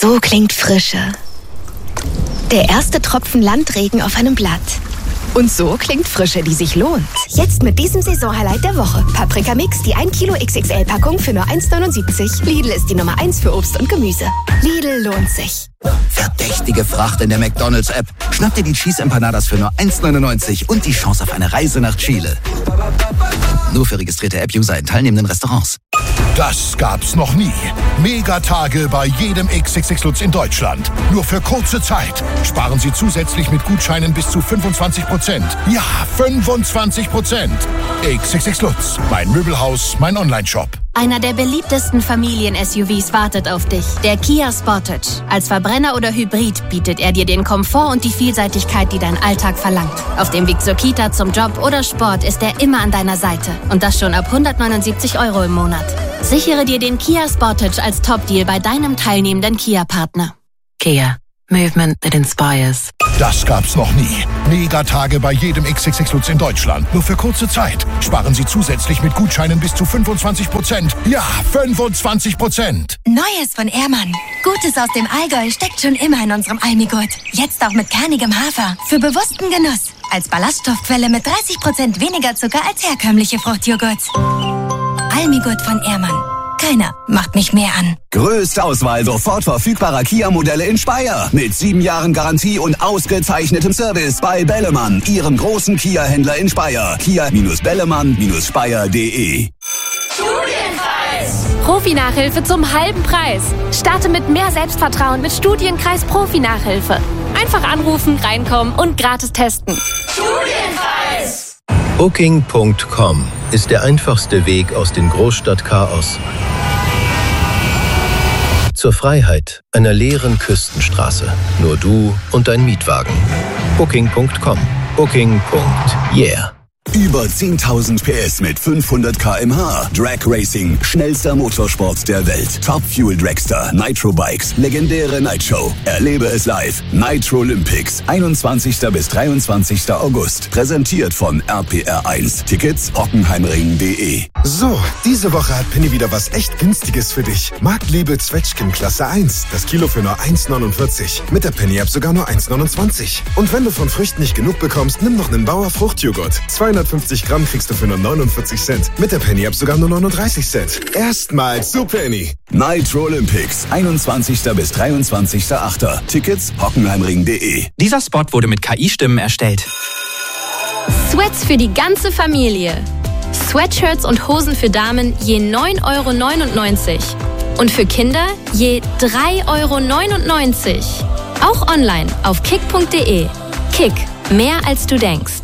So klingt Frische. Der erste Tropfen Landregen auf einem Blatt. Und so klingt Frische, die sich lohnt. Jetzt mit diesem Saisonhighlight der Woche. Paprika Mix, die 1 Kilo XXL-Packung für nur 1,79. Lidl ist die Nummer 1 für Obst und Gemüse. Lidl lohnt sich. Verdächtige Fracht in der McDonald's-App. Schnapp dir die Cheese Empanadas für nur 1,99 und die Chance auf eine Reise nach Chile. Nur für registrierte App-User in teilnehmenden Restaurants. Das gab's noch nie. Megatage bei jedem XXX Lutz in Deutschland. Nur für kurze Zeit. Sparen Sie zusätzlich mit Gutscheinen bis zu 25%. Ja, 25%. XXX Lutz. Mein Möbelhaus, mein Onlineshop. Einer der beliebtesten Familien-SUVs wartet auf dich. Der Kia Sportage. Als Verbrenner oder Hybrid bietet er dir den Komfort und die Vielseitigkeit, die dein Alltag verlangt. Auf dem Weg zur Kita, zum Job oder Sport ist er immer an deiner Seite. Und das schon ab 179 € im Monat. Sichere dir den Kia Sportage als Top-Deal bei deinem teilnehmenden Kia-Partner. Kia. Movement that inspires. Das gab's noch nie. Megatage bei jedem XXX Lutz in Deutschland. Nur für kurze Zeit. Sparen Sie zusätzlich mit Gutscheinen bis zu 25%. Ja, 25%. Neues von Ehrmann. Gutes aus dem Allgäu steckt schon immer in unserem Almigurt. Jetzt auch mit kernigem Hafer. Für bewussten Genuss. Als Ballaststoffquelle mit 30% weniger Zucker als herkömmliche Fruchtjoghurts. Almigurt von Ehrmann. Keiner macht mich mehr an. Größte Auswahl sofort verfügbarer Kia-Modelle in Speyer. Mit 7 Jahren Garantie und ausgezeichnetem Service bei Bellemann, Ihrem großen Kia-Händler in Speyer. Kia-Bellemann-Speyer.de. Studienkreis! Profi-Nachhilfe zum halben Preis. Starte mit mehr Selbstvertrauen mit Studienkreis Profi-Nachhilfe. Einfach anrufen, reinkommen und gratis testen. Studienkreis! Booking.com ist der einfachste Weg aus dem Großstadtchaos zur Freiheit einer leeren Küstenstraße. Nur du und dein Mietwagen. Booking.com. Booking.yeah. Über 10.000 PS mit 500 km/h. Drag Racing, schnellster Motorsport der Welt. Top Fuel Dragster, Nitro Bikes, legendäre Nightshow. Erlebe es live. Nitro Olympics, 21. bis 23. August. Präsentiert von RPR1. Tickets hockenheimring.de. So, diese Woche hat Penny wieder was echt Günstiges für dich. Marktliebe Zwetschgen Klasse 1. Das Kilo für nur 1,49. Mit der Penny-App sogar nur 1,29. Und wenn du von Früchten nicht genug bekommst, nimm noch einen Bauer Fruchtjoghurt. 250 Gramm kriegst du für nur 49 Cent. Mit der Penny-App sogar nur 39 Cent. Erstmals zu Penny. Nitro Olympics, 21. bis 23.8. Tickets hockenheimring.de. Dieser Spot wurde mit KI-Stimmen erstellt. Sweats für die ganze Familie. Sweatshirts und Hosen für Damen je 9,99 € und für Kinder je 3,99 €. Auch online auf kick.de. Kick, mehr als du denkst.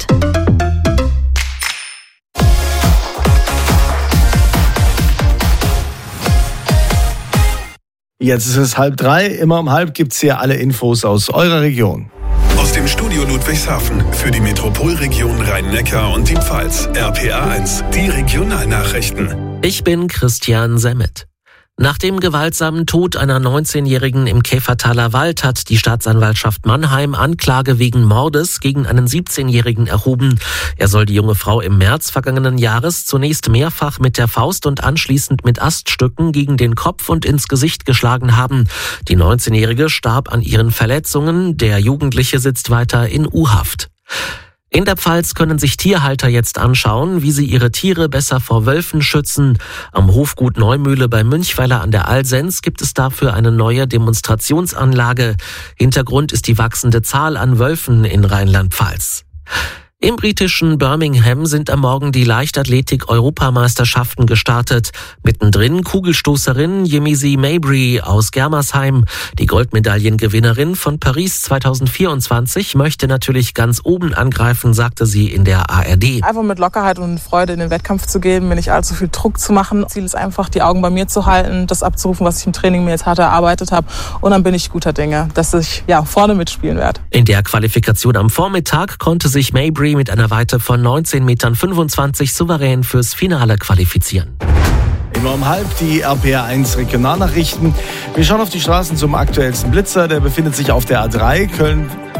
Jetzt ist es 2:30. Immer um 2:30 gibt's hier alle Infos aus eurer Region. Aus dem Studio Ludwigshafen für die Metropolregion Rhein-Neckar und die Pfalz. RPA1, die Regionalnachrichten. Ich bin Christian Semmet. Nach dem gewaltsamen Tod einer 19-Jährigen im Käfertaler Wald hat die Staatsanwaltschaft Mannheim Anklage wegen Mordes gegen einen 17-Jährigen erhoben. Er soll die junge Frau im März vergangenen Jahres zunächst mehrfach mit der Faust und anschließend mit Aststücken gegen den Kopf und ins Gesicht geschlagen haben. Die 19-Jährige starb an ihren Verletzungen. Der Jugendliche sitzt weiter in U-Haft. In der Pfalz können sich Tierhalter jetzt anschauen, wie sie ihre Tiere besser vor Wölfen schützen. Am Hofgut Neumühle bei Münchweiler an der Alsenz gibt es dafür eine neue Demonstrationsanlage. Hintergrund ist die wachsende Zahl an Wölfen in Rheinland-Pfalz. Im britischen Birmingham sind am Morgen die Leichtathletik-Europameisterschaften gestartet. Mittendrin Kugelstoßerin Yemisi Mabry aus Germersheim. Die Goldmedaillengewinnerin von Paris 2024 möchte natürlich ganz oben angreifen, sagte sie in der ARD. Einfach mit Lockerheit und Freude in den Wettkampf zu gehen, mir nicht allzu viel Druck zu machen. Ziel ist einfach, die Augen bei mir zu halten, das abzurufen, was ich im Training mir jetzt hart erarbeitet habe. Und dann bin ich guter Dinge, dass ich vorne mitspielen werde. In der Qualifikation am Vormittag konnte sich Mabry mit einer Weite von 19,25 Metern souverän fürs Finale qualifizieren. Immer um 2:30 die RPR1 Regionalnachrichten. Wir schauen auf die Straßen zum aktuellsten Blitzer. Der befindet sich auf der A3 Köln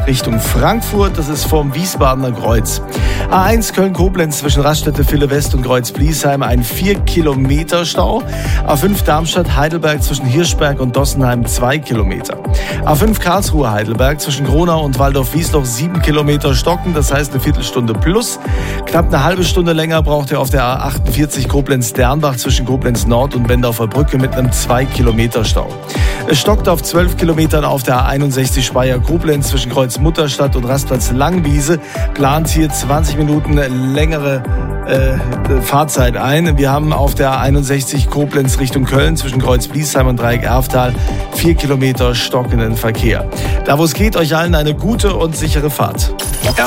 Richtung Frankfurt. Das ist vorm Wiesbadener Kreuz. A1 Köln-Koblenz zwischen Raststätte Ville West und Kreuz-Bliesheim ein 4 Kilometer Stau. A5 Darmstadt-Heidelberg zwischen Hirschberg und Dossenheim 2 Kilometer. A5 Karlsruhe-Heidelberg zwischen Gronau und Waldorf-Wiesloch 7 Kilometer stocken, das heißt eine Viertelstunde plus. Knapp eine halbe Stunde länger braucht ihr auf der A48 Koblenz-Dernbach zwischen Koblenz Nord und Bendorfer Brücke mit einem 2 Kilometer Stau. Es stockt auf 12 Kilometern auf der A61 Speyer-Koblenz zwischen Kreuz Mutterstadt und Rastplatz Langwiese. Plant hier 20 Minuten längere Fahrzeit ein. Wir haben auf der A61 Koblenz Richtung Köln zwischen Kreuz Bliesheim und Dreieck Erftal 4 Kilometer stockenden Verkehr. Da wo es geht, euch allen eine gute und sichere Fahrt.